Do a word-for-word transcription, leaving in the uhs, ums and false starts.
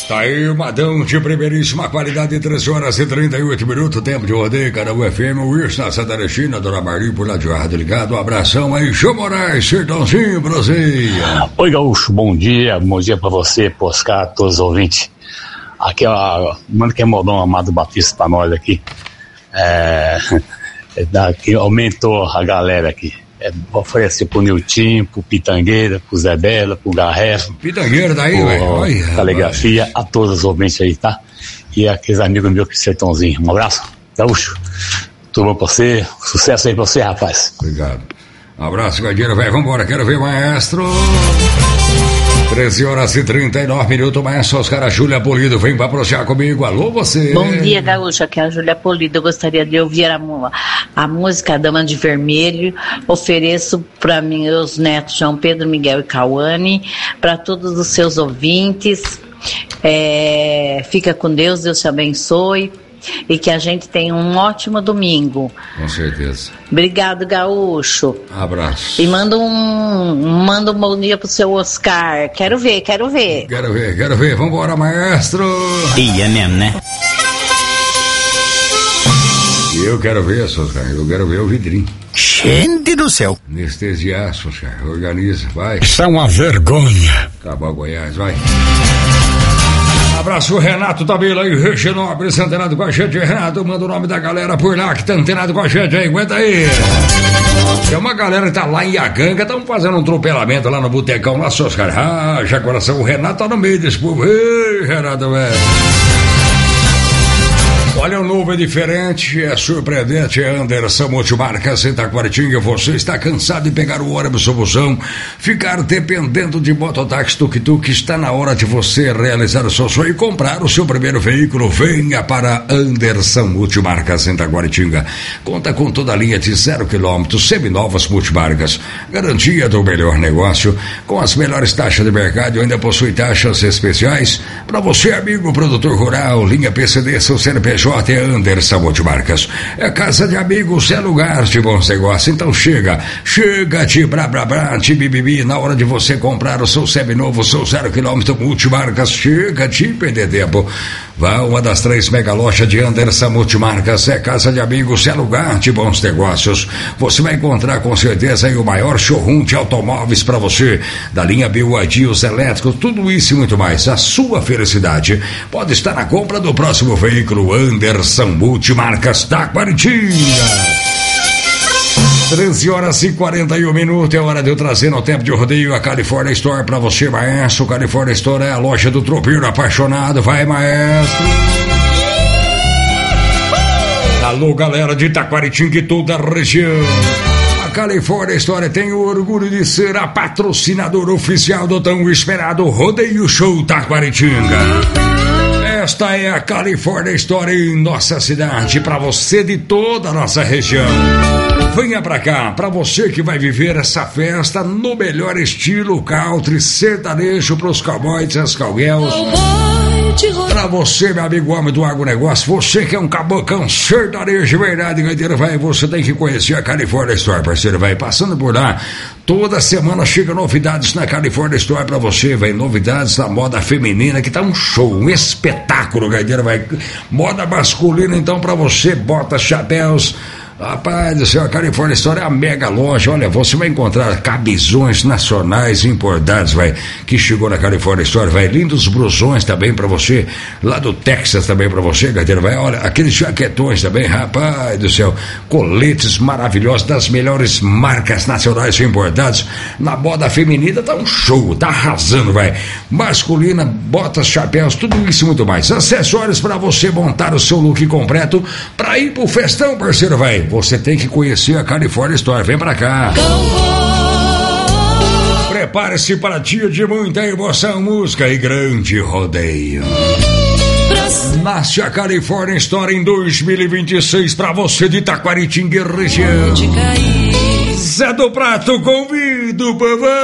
Tá aí, Madão de primeiríssima qualidade, três horas e trinta e oito minutos, tempo de rodeio, Caraú F M, Wilson na Santa Cristina, Dona Maria por lá de Rádio Ligado, um abração aí, Jô Moraes, Sertãozinho, Brasília. Oi, Gaúcho, bom dia, bom dia pra você, Poscar, todos os ouvintes. Aqui, ó, manda que é Modão Amado Batista pra nós aqui, é, daqui, aumentou a galera aqui. É, oferecer pro Nilton, pro Pitangueira, pro Zé Bela, pro Garrefo. Pitangueira daí, velho. Caligrafia, vai. A todos os ouvintes aí, tá? E aqueles amigos meus que Sertãozinho. Um abraço, Gaúcho. Tudo bom pra você, sucesso aí pra você, rapaz. Obrigado. Um abraço, Gadeira, velho. Vambora, quero ver, maestro. treze horas e trinta e nove minutos, maestro Oscar, Júlia Polido, vem pra prosear comigo. Alô, você. Bom dia, Gaúcho, aqui é a Júlia Polido. Eu gostaria de ouvir a, a música Dama de Vermelho. Ofereço para meus netos João Pedro, Miguel e Cauane, para todos os seus ouvintes. É, fica com Deus, Deus te abençoe. E que a gente tenha um ótimo domingo. Com certeza. Obrigado, Gaúcho. Abraço. E manda um, manda um bom dia pro seu Oscar. Quero ver, quero ver. Quero ver, quero ver. Vambora, maestro. E é mesmo, né? E eu quero ver, Oscar. Eu quero ver o vidrinho. Gente do céu. Anestesiar, Oscar. Organiza, vai. Isso é uma vergonha. Acabou Goiás, vai. Abraço, Renato Tabela aí, Reginópolis, antenado com a gente. Renato, manda o nome da galera por lá que tá antenado com a gente aí, aguenta aí. Tem uma galera que tá lá em Aganga, estão fazendo um atropelamento lá no Botecão, lá, seus caras. Ah, já coração, o Renato tá no meio desse povo. Ei, Renato, velho. Olha, o novo é diferente, é surpreendente, é Anderson Multimarcas em Itaquaritinga. Você está cansado de pegar o ônibus ou busão, ficar dependendo de mototáxi, tuk-tuk? Está na hora de você realizar o seu sonho e comprar o seu primeiro veículo. Venha para Anderson Multimarcas em Itaquaritinga. Conta com toda a linha de zero quilômetros, seminovas multimarcas. Garantia do melhor negócio, com as melhores taxas de mercado e ainda possui taxas especiais. Para você, amigo produtor rural, linha P C D, seu C N P J, é Anderson Multimarcas. É casa de amigos, é lugar de bons negócios. Então chega, chega de brá brá brá, de bibibi, na hora de você comprar o seu seminovo, o seu zero quilômetro Multimarcas. Chega de perder tempo. Vá uma das três mega lojas de Anderson Multimarcas. É casa de amigos, é lugar de bons negócios. Você vai encontrar com certeza aí o maior showroom de automóveis para você, da linha B Y D, os elétricos, tudo isso e muito mais. A sua felicidade pode estar na compra do próximo veículo. Anderson Multimarcas, Taquaritinga. treze horas e quarenta e um minutos, é hora de eu trazer no tempo de rodeio a California Store pra você, maestro. California Store é a loja do tropeiro apaixonado. Vai, maestro. Alô, galera de Itaquaritinga e toda a região. A California Store tem o orgulho de ser a patrocinadora oficial do tão esperado Rodeio Show Taquaritinga. Esta é a California Store em nossa cidade, para você de toda a nossa região. Venha pra cá, pra você que vai viver essa festa no melhor estilo country, sertanejo pros cowboys e as cowgirls. Pra você, meu amigo homem do agronegócio, você que é um cabocão sertanejo de verdade, gaiteiro, vai, você tem que conhecer a California Store, parceiro, vai passando por lá. Toda semana chega novidades na California Store pra você, vai, novidades da moda feminina, que tá um show, um espetáculo, gaiteiro, vai. Moda masculina, então, pra você, botas, chapéus. Rapaz do céu, a California Store é a mega loja. Olha, você vai encontrar camisões nacionais importados, vai, que chegou na California Store, vai, lindos blusões também pra você, lá do Texas também pra você, gaiteiro, vai, olha, aqueles jaquetões também, rapaz do céu, coletes maravilhosos das melhores marcas nacionais importadas. Na moda feminina tá um show, tá arrasando, vai, masculina, botas, chapéus, tudo isso e muito mais, acessórios pra você montar o seu look completo pra ir pro festão, parceiro, vai. Você tem que conhecer a California Store. Vem pra cá. Prepare-se para dia de muita emoção, música e grande rodeio. Nasce a California Store em dois mil e vinte e seis pra você de Taquaritinga e região. Zé do Prato, convido, povão.